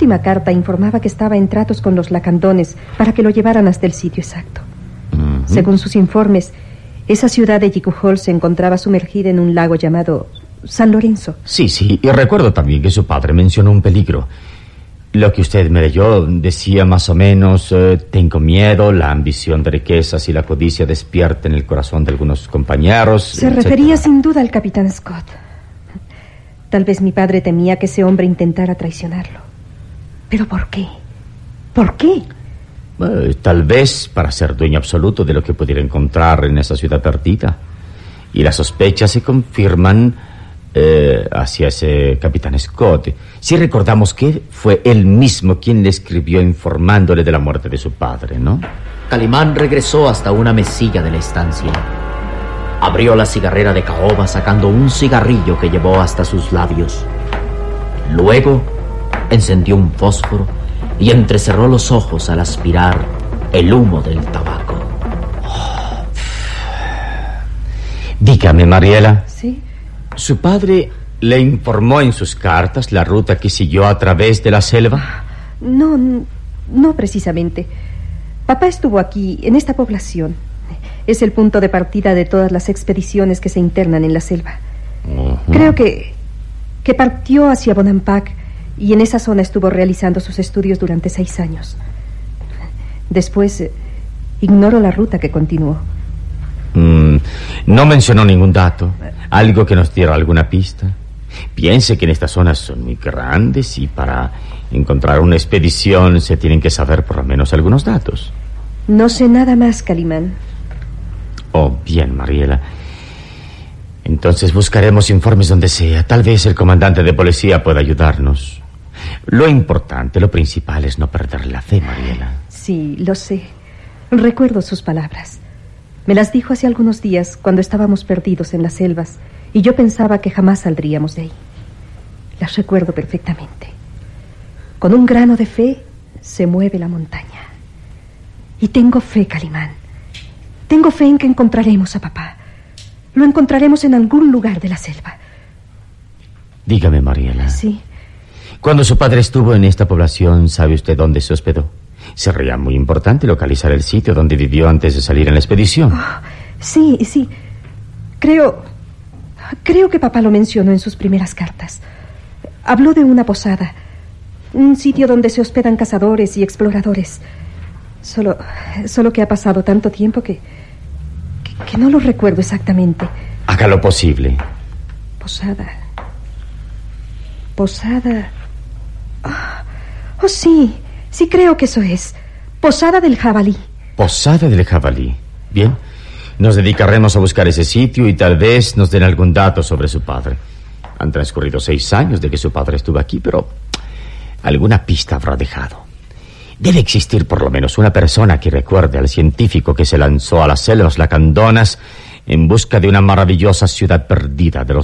última carta informaba que estaba en tratos con los lacandones para que lo llevaran hasta el sitio exacto. Según sus informes, esa ciudad de Yicujol se encontraba sumergida en un lago llamado San Lorenzo. Sí, y recuerdo también que su padre mencionó un peligro. Lo que usted me leyó decía más o menos: tengo miedo, la ambición de riquezas y la codicia despierta en el corazón de algunos compañeros. Se refería sin duda al capitán Scott. Tal vez mi padre temía que ese hombre intentara traicionarlo. ¿Pero por qué? ¿Por qué? Tal vez para ser dueño absoluto de lo que pudiera encontrar en esa ciudad perdida. Y las sospechas se confirman hacia ese capitán Scott. Si recordamos que fue él mismo quien le escribió informándole de la muerte de su padre, ¿no? Calimán regresó hasta una mesilla de la estancia. Abrió la cigarrera de caoba sacando un cigarrillo que llevó hasta sus labios. Luego encendió un fósforo y entrecerró los ojos al aspirar el humo del tabaco. Dígame, Mariela. ¿Sí? ¿Su padre le informó en sus cartas la ruta que siguió a través de la selva? No precisamente. Papá estuvo aquí, en esta población. Es el punto de partida de todas las expediciones que se internan en la selva. Creo que partió hacia Bonampak y en esa zona estuvo realizando sus estudios durante 6 años. Después, ignoro la ruta que continuó. No mencionó ningún dato, algo que nos diera alguna pista. Piense que en estas zonas son muy grandes y para encontrar una expedición se tienen que saber por lo menos algunos datos. No sé nada más, Calimán. Oh, bien, Mariela. Entonces buscaremos informes donde sea. Tal vez el comandante de policía pueda ayudarnos. Lo importante, lo principal es no perder la fe, Mariela. Sí, lo sé. Recuerdo sus palabras. Me las dijo hace algunos días cuando estábamos perdidos en las selvas y yo pensaba que jamás saldríamos de ahí. Las recuerdo perfectamente. Con un grano de fe se mueve la montaña. Y tengo fe, Calimán. Tengo fe en que encontraremos a papá. Lo encontraremos en algún lugar de la selva. Dígame, Mariela. Sí. Cuando su padre estuvo en esta población, ¿sabe usted dónde se hospedó? Sería muy importante localizar el sitio donde vivió antes de salir en la expedición. Sí. Creo que papá lo mencionó en sus primeras cartas. Habló de una posada, un sitio donde se hospedan cazadores y exploradores. Solo que ha pasado tanto tiempo que no lo recuerdo exactamente. Haga lo posible. Posada. Oh, sí, creo que eso es. Posada del Jabalí. Posada del Jabalí. Bien, nos dedicaremos a buscar ese sitio y tal vez nos den algún dato sobre su padre. Han transcurrido 6 años de que su padre estuvo aquí, pero alguna pista habrá dejado. Debe existir por lo menos una persona que recuerde al científico que se lanzó a las selvas lacandonas en busca de una maravillosa ciudad perdida de los